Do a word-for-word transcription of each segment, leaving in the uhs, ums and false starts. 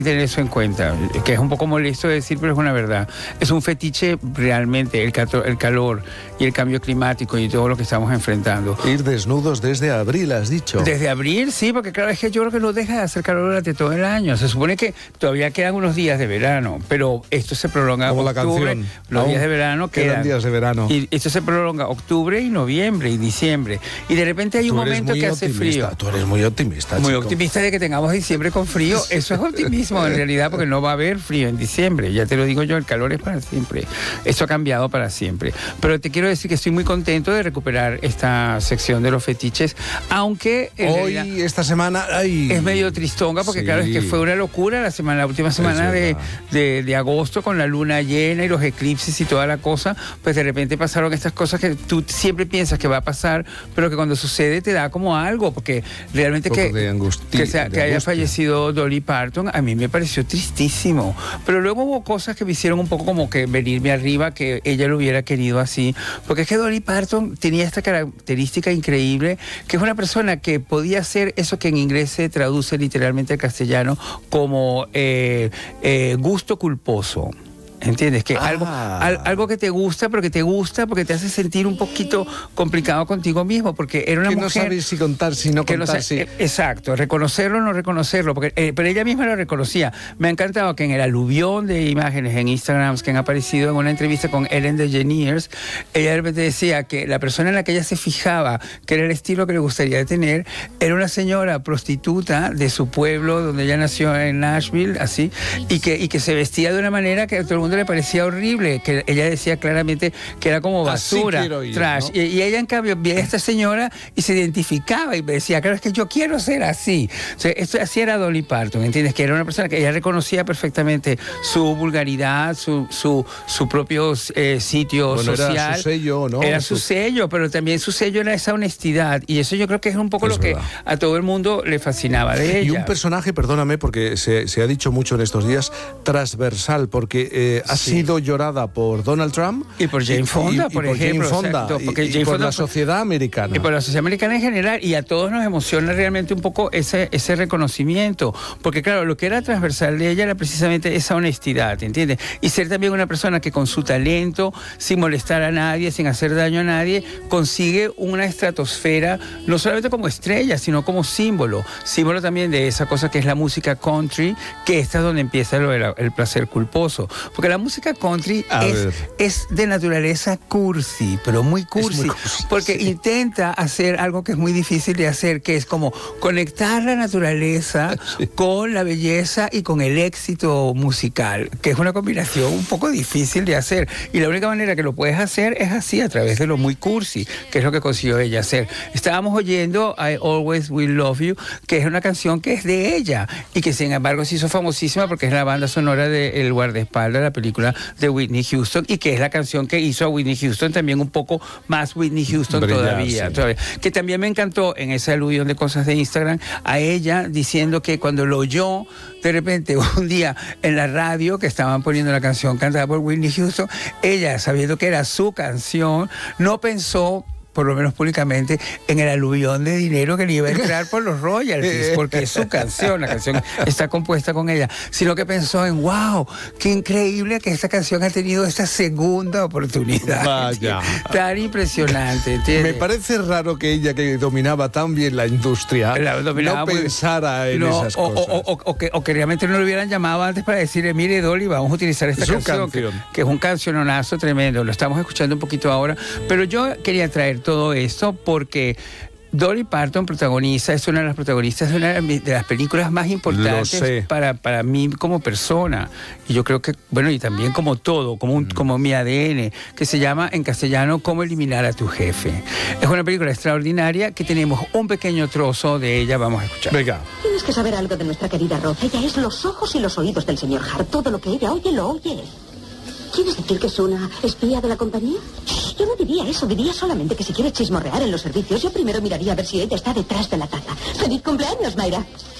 tener eso en cuenta, que es un poco molesto de decir, pero es una verdad. Es un fetiche realmente, el, cato, el calor y el cambio climático y todo lo que estamos enfrentando. Ir desnudos desde abril, has dicho. Desde abril, sí, porque claro, es que yo creo que no deja de hacer calor durante todo el año. Se supone que todavía quedan unos días de verano, pero esto se prolonga. Como octubre, la canción. Los Aún días de verano quedan. Quedan días de verano. Y esto se prolonga octubre y noviembre y diciembre. Y de repente hay un Tú eres momento muy que hace optimista, frío. Tú eres muy optimista, Muy chico. optimista de que tengamos diciembre con frío. Eso es optimismo en realidad, porque no va a haber frío en diciembre. Ya te lo digo yo, el calor es para siempre. Esto ha cambiado para siempre. Pero te quiero decir que estoy muy contento de recuperar esta sección de los fetiches, aunque en hoy, realidad, esta semana, ay, es medio tristonga, porque sí. claro, es que fue una locura la semana, la última semana de, de, de agosto, con la luna llena y los eclipses y toda la cosa. Pues de repente pasaron estas cosas que tú siempre piensas que va a pasar, pero que cuando sucede te da como algo, porque realmente que, angustia, que, sea, que haya fallecido Dolly Parton, a mí me pareció tristísimo. Pero luego hubo cosas que me hicieron un poco como que venirme arriba, que ella lo hubiera querido así, porque es que Dolly Parton tenía esta característica increíble, que es una persona que podía hacer eso que en inglés se traduce literalmente al castellano como eh, eh, gusto culposo. ¿Entiendes? Que ah. algo, al, algo que te gusta, pero que te gusta porque te hace sentir un poquito complicado contigo mismo, porque era una que mujer... no sabes si contar, si no contar, no, si... Exacto, reconocerlo o no reconocerlo, porque, eh, pero ella misma lo reconocía. Me ha encantado que en el aluvión de imágenes en Instagram que han aparecido en una entrevista con Ellen DeGeneres, ella de repente decía que la persona en la que ella se fijaba, que era el estilo que le gustaría tener, era una señora prostituta de su pueblo, donde ella nació en Nashville, así, y que, y que se vestía de una manera que a todo el mundo le parecía horrible, que ella decía claramente que era como basura, ir, trash, ¿no? y, y ella en cambio veía a esta señora y se identificaba y me decía, claro, es que yo quiero ser así. O sea, esto así era Dolly Parton, ¿entiendes? Que era una persona que ella reconocía perfectamente su vulgaridad, su, su, su propio eh, sitio bueno, social. Era su sello, ¿no? Era su sello, pero también su sello era esa honestidad, y eso yo creo que es un poco es lo verdad. que a todo el mundo le fascinaba de ella. Y un personaje, perdóname, porque se, se ha dicho mucho en estos días, transversal, porque eh, ha sí. sido llorada por Donald Trump y por Jane Fonda, y, por, y por ejemplo, Jane Fonda, exacto, porque y, Jane y por Fonda la sociedad americana y por la sociedad americana en general, y a todos nos emociona realmente un poco ese, ese reconocimiento, porque claro, lo que era transversal de ella era precisamente esa honestidad, ¿entiendes? Y ser también una persona que con su talento, sin molestar a nadie, sin hacer daño a nadie, consigue una estratosfera, no solamente como estrella, sino como símbolo, símbolo también de esa cosa que es la música country, que esta es donde empieza lo de la, el placer culposo, porque la música country es, es de naturaleza cursi, pero muy cursi, muy cursi porque sí. intenta hacer algo que es muy difícil de hacer, que es como conectar la naturaleza sí. con la belleza y con el éxito musical, que es una combinación un poco difícil de hacer, y la única manera que lo puedes hacer es así, a través de lo muy cursi, que es lo que consiguió ella hacer. Estábamos oyendo I Always Will Love You, que es una canción que es de ella, y que sin embargo se hizo famosísima porque es la banda sonora de El guardaespaldas de la película de Whitney Houston, y que es la canción que hizo a Whitney Houston también un poco más Whitney Houston Brillar, todavía, sí. todavía. Que también me encantó en esa alusión de cosas de Instagram a ella diciendo que cuando lo oyó de repente un día en la radio que estaban poniendo la canción cantada por Whitney Houston, ella, sabiendo que era su canción, no pensó, por lo menos públicamente, en el aluvión de dinero que le iba a entrar por los royalties, porque es su canción, la canción está compuesta con ella, sino que pensó en, wow, qué increíble que esta canción ha tenido esta segunda oportunidad. Vaya. Tan impresionante, ¿entiendes? Me parece raro que ella, que dominaba tan bien la industria, la no pensara en no, esas o, cosas. O, o, o, que, o que realmente no lo hubieran llamado antes para decirle, mire, Dolly, vamos a utilizar esta canción, canción. Que, que es un canciononazo tremendo, lo estamos escuchando un poquito ahora, pero yo quería traer todo esto porque Dolly Parton protagoniza, es una de las protagonistas de una de las películas más importantes para, para mí como persona, y yo creo que, bueno, y también como todo, como, un, mm. como mi A D N, que se llama en castellano Cómo eliminar a tu jefe. Es una película extraordinaria que tenemos un pequeño trozo de ella, vamos a escuchar. Venga. Tienes que saber algo de nuestra querida Roz. Ella es los ojos y los oídos del señor Hart. Todo lo que ella oye, lo oye. ¿Quieres decir que es una espía de la compañía? Yo no diría eso, diría solamente que si quiere chismorrear en los servicios, yo primero miraría a ver si ella está detrás de la taza. ¡Feliz cumpleaños, Mayra!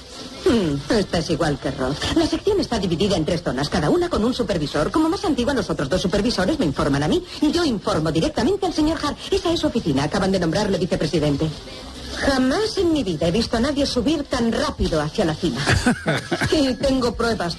Hmm, estás igual que Roz. La sección está dividida en tres zonas, cada una con un supervisor. Como más antigua, los otros dos supervisores me informan a mí. Yo informo directamente al señor Hart. Esa es su oficina, acaban de nombrarle vicepresidente. Jamás en mi vida he visto a nadie subir tan rápido hacia la cima. Y tengo pruebas.